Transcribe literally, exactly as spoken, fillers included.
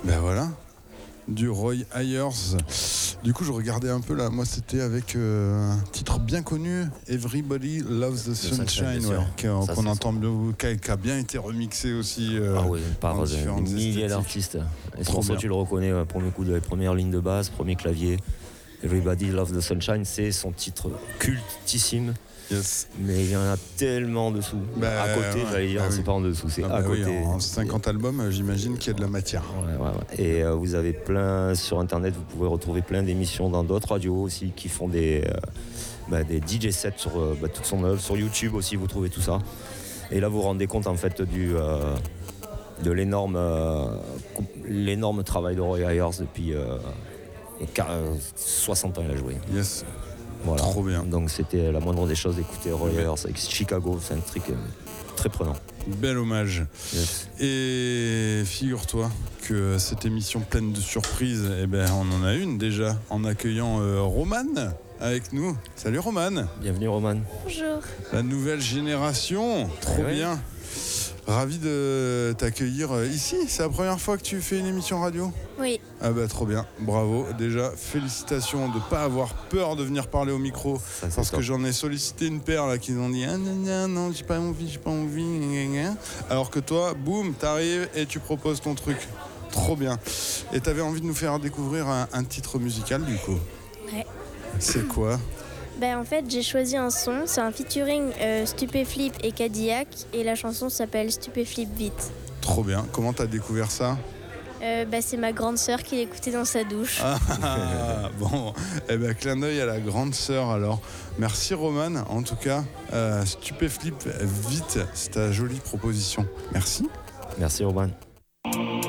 Ben voilà, du Roy Ayers. Du coup, je regardais un peu là. Moi, c'était avec euh, un titre bien connu, Everybody Loves the Sunshine, Sunshine, ouais, qu'on, Ça, qu'on entend bien, qui a, qui a bien été remixé aussi. Euh, ah oui, par des différentes milliers esthétiques. d'artistes. Et ce Trop morceau, bien. tu le reconnais, ouais, premier coup de la première ligne de basse, premier clavier. Everybody Loves the Sunshine, c'est son titre cultissime. Yes. Mais il y en a tellement dessous. Bah, à côté, ouais. j'allais dire, Ah c'est oui. pas en dessous, c'est Ah à bah côté. oui, en cinquante albums, j'imagine qu'il y a de la matière. Ouais, ouais, ouais. Et euh, vous avez plein, sur internet, vous pouvez retrouver plein d'émissions dans d'autres radios aussi qui font des, euh, bah, des D J sets sur euh, bah, toute son œuvre. Sur YouTube aussi, vous trouvez tout ça. Et là, vous vous rendez compte en fait du, euh, de l'énorme, euh, l'énorme travail de Roy Ayers depuis euh, soixante ans, il a joué. Yes. Voilà. Trop bien. Donc c'était la moindre des choses d'écouter Roy Ayers avec Chicago, c'est un truc euh, très prenant. Bel hommage. Yes. Et figure-toi que cette émission pleine de surprises, eh ben, on en a une déjà en accueillant euh, Romane avec nous. Salut Romane. Bienvenue Romane. Bonjour. La nouvelle génération, trop ouais. bien. Ravi de t'accueillir ici. C'est la première fois que tu fais une émission radio ? Oui. Ah bah trop bien, bravo. Déjà, félicitations de ne pas avoir peur de venir parler au micro. Ça, parce top. que j'en ai sollicité une paire là qui ont dit ah, non, non, non, j'ai pas envie, j'ai pas envie. Gna, gna. Alors que toi, boum, t'arrives et tu proposes ton truc. Trop bien. Et t'avais envie de nous faire découvrir un, un titre musical du coup ? Ouais. C'est quoi ? Ben, en fait, j'ai choisi un son. C'est un featuring euh, Stupéflip et Cadillac. Et la chanson s'appelle Stupéflip Vite. Trop bien. Comment t'as découvert ça ? Euh, ben, c'est ma grande sœur qui l'écoutait dans sa douche. Ah, bon, eh ben, clin d'œil à la grande sœur alors. Merci Romane, en tout cas. Euh, Stupéflip Vite, c'est ta jolie proposition. Merci. Merci Romane.